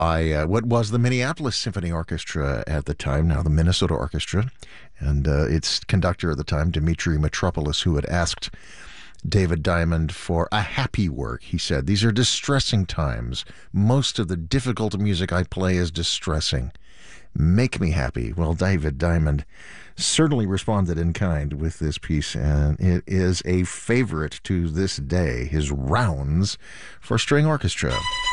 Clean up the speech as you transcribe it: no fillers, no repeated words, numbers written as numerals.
what was the Minneapolis Symphony Orchestra at the time, now the Minnesota Orchestra, and its conductor at the time, Dmitri Mitropoulos, who had asked David Diamond for a happy work. He said, "These are distressing times. Most of the difficult music I play is distressing. Make me happy." Well, David Diamond certainly responded in kind with this piece, and it is a favorite to this day, his Rounds for String Orchestra.